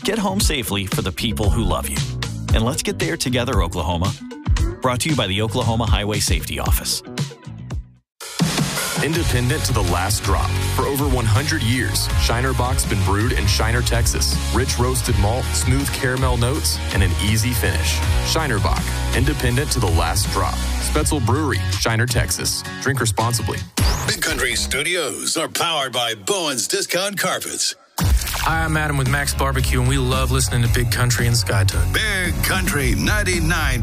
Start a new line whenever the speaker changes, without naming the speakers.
Get home safely for the people who love you. And let's get there together, Oklahoma. Brought to you by the Oklahoma Highway Safety Office.
Independent to the last drop. For over 100 years, Shiner Bock's been brewed in Shiner, Texas. Rich roasted malt, smooth caramel notes, and an easy finish. Shiner Bock, independent to the last drop. Spetzel Brewery, Shiner, Texas. Drink responsibly.
Big Country Studios are powered by Bowen's Discount Carpets.
Hi, I'm Adam with Max Barbecue, and we love listening to Big Country and SkyTune.
Big Country 99.